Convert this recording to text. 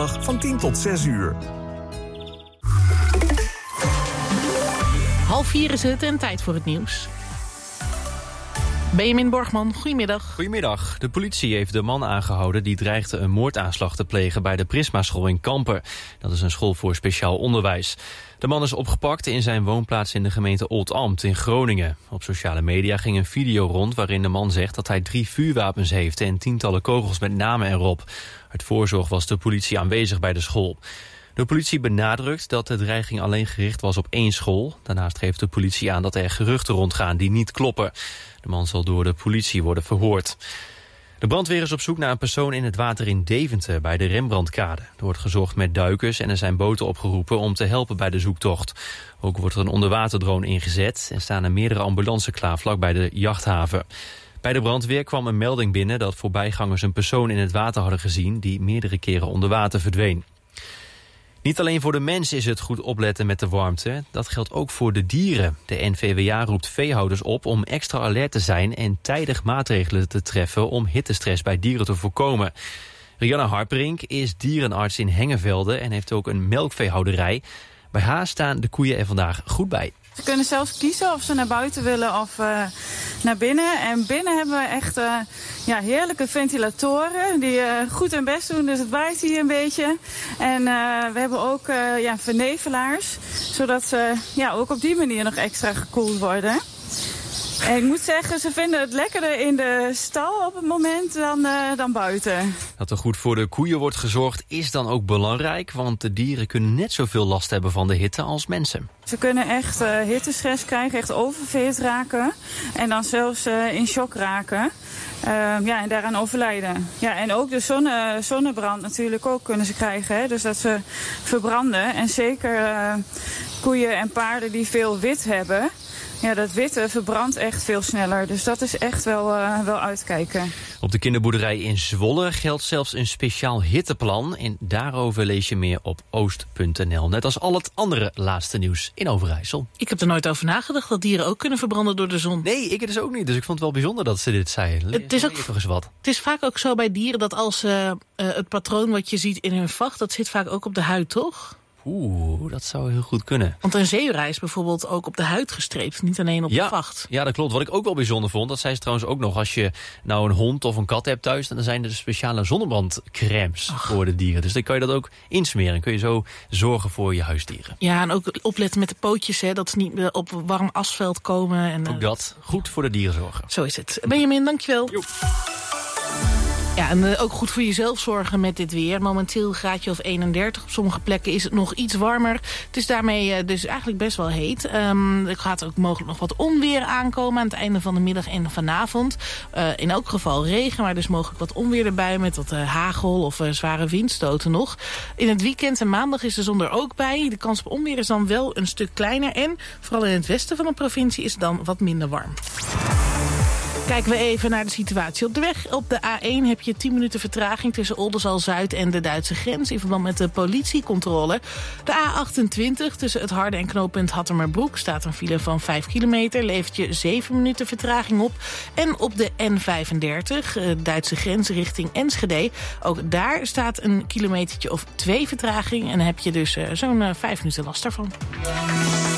zaterdag van 10 tot 6 uur. 3:30 is het en tijd voor het nieuws. Benjamin Borgman, goedemiddag. Goedemiddag. De politie heeft de man aangehouden die dreigde een moordaanslag te plegen bij de Prisma-school in Kampen. Dat is een school voor speciaal onderwijs. De man is opgepakt in zijn woonplaats in de gemeente Oldambt in Groningen. Op sociale media ging een video rond waarin de man zegt dat hij 3 vuurwapens heeft en tientallen kogels met namen erop. Uit voorzorg was de politie aanwezig bij de school. De politie benadrukt dat de dreiging alleen gericht was op 1 school. Daarnaast geeft de politie aan dat er geruchten rondgaan die niet kloppen. De man zal door de politie worden verhoord. De brandweer is op zoek naar een persoon in het water in Deventer bij de Rembrandtkade. Er wordt gezocht met duikers en er zijn boten opgeroepen om te helpen bij de zoektocht. Ook wordt er een onderwaterdrone ingezet en staan er meerdere ambulances klaar vlakbij de jachthaven. Bij de brandweer kwam een melding binnen dat voorbijgangers een persoon in het water hadden gezien die meerdere keren onder water verdween. Niet alleen voor de mens is het goed opletten met de warmte. Dat geldt ook voor de dieren. De NVWA roept veehouders op om extra alert te zijn en tijdig maatregelen te treffen om hittestress bij dieren te voorkomen. Rianne Harperink is dierenarts in Hengevelde en heeft ook een melkveehouderij. Bij haar staan de koeien er vandaag goed bij. Ze kunnen zelfs kiezen of ze naar buiten willen of naar binnen. En binnen hebben we echt heerlijke ventilatoren die goed hun best doen. Dus het waait hier een beetje. En we hebben ook vernevelaars. Zodat ze ook op die manier nog extra gekoeld worden. En ik moet zeggen, ze vinden het lekkerder in de stal op het moment dan buiten. Dat er goed voor de koeien wordt gezorgd is dan ook belangrijk. Want de dieren kunnen net zoveel last hebben van de hitte als mensen. Ze kunnen echt hittestress krijgen, echt oververhit raken. En dan zelfs in shock raken. En daaraan overlijden. Ja, en ook de zonnebrand natuurlijk ook kunnen ze krijgen. Hè? Dus dat ze verbranden. En zeker koeien en paarden die veel wit hebben. Ja, dat witte verbrandt echt veel sneller. Dus dat is echt wel uitkijken. Op de kinderboerderij in Zwolle geldt zelfs een speciaal hitteplan. En daarover lees je meer op oost.nl. Net als al het andere laatste nieuws in Overijssel. Ik heb er nooit over nagedacht dat dieren ook kunnen verbranden door de zon. Nee, ik dus ook niet. Dus ik vond het wel bijzonder dat ze dit zeiden. Het is vaak ook zo bij dieren dat als het patroon wat je ziet in hun vacht, dat zit vaak ook op de huid, toch? Oeh, dat zou heel goed kunnen. Want een zeeruij is bijvoorbeeld ook op de huid gestreept, niet alleen op de vacht. Ja, dat klopt. Wat ik ook wel bijzonder vond, dat zei ze trouwens ook nog, als je nou een hond of een kat hebt thuis, dan zijn er speciale zonnebrandcremes voor de dieren. Dus dan kan je dat ook insmeren. Kun je zo zorgen voor je huisdieren. Ja, en ook opletten met de pootjes, hè, dat ze niet op warm asfalt komen. En, ook dat. Goed voor de dieren zorgen. Zo is het. Benjamin, dankjewel. Jo. Ja, en ook goed voor jezelf zorgen met dit weer. Momenteel graadje of 31. Op sommige plekken is het nog iets warmer. Het is daarmee dus eigenlijk best wel heet. Er gaat ook mogelijk nog wat onweer aankomen aan het einde van de middag en vanavond. In elk geval regen, maar dus mogelijk wat onweer erbij met wat hagel of zware windstoten nog. In het weekend en maandag is de zon er ook bij. De kans op onweer is dan wel een stuk kleiner. En vooral in het westen van de provincie is het dan wat minder warm. Kijken we even naar de situatie op de weg. Op de A1 heb je 10 minuten vertraging tussen Oldenzaal-Zuid en de Duitse grens in verband met de politiecontrole. De A28 tussen het Harde en knooppunt Hattemerbroek staat een file van 5 kilometer. Levert je 7 minuten vertraging op. En op de N35, Duitse grens richting Enschede. Ook daar staat een kilometertje of 2 vertraging. En dan heb je dus zo'n 5 minuten last daarvan.